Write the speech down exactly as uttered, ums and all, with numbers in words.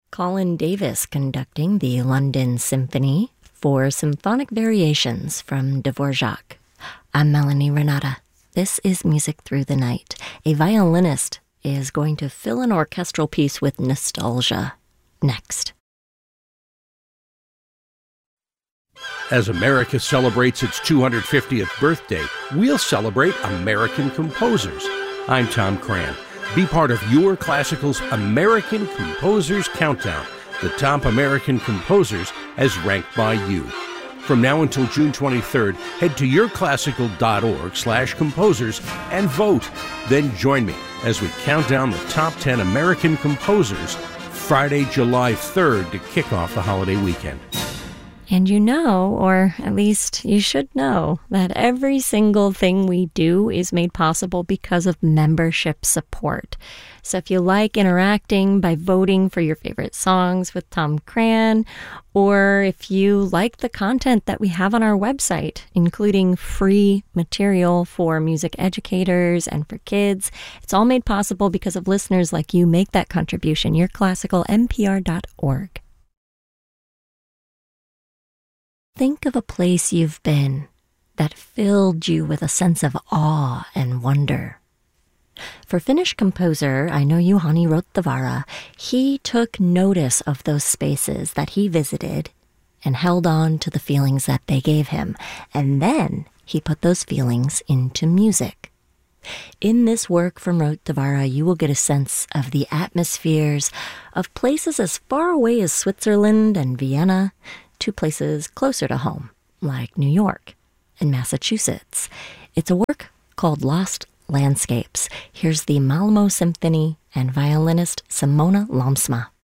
Colin Davis conducting the London Symphony for Symphonic Variations from Dvorak. I'm Melanie Renata. This is Music Through the Night. A violinist is going to fill an orchestral piece with nostalgia. Next. As America celebrates its two hundred fiftieth birthday, we'll celebrate American composers. I'm Tom Cran. Be part of Your Classical's American Composers Countdown, the top American composers as ranked by you. From now until June twenty-third, head to yourclassical.org slash composers and vote. Then join me as we count down the top ten American composers Friday, July third to kick off the holiday weekend. And you know, or at least you should know, that every single thing we do is made possible because of membership support. So if you like interacting by voting for your favorite songs with Tom Cran, or if you like the content that we have on our website, including free material for music educators and for kids, it's all made possible because of listeners like you. Make that contribution. your classical n p r dot org. Think of a place you've been that filled you with a sense of awe and wonder. For Finnish composer Aino Juhani Rottavaara, he took notice of those spaces that he visited and held on to the feelings that they gave him, and then he put those feelings into music. In this work from Rottavaara, you will get a sense of the atmospheres of places as far away as Switzerland and Vienna, to places closer to home, like New York and Massachusetts. It's a work called Lost Landscapes. Here's the Malmo Symphony and violinist Simona Lamsma.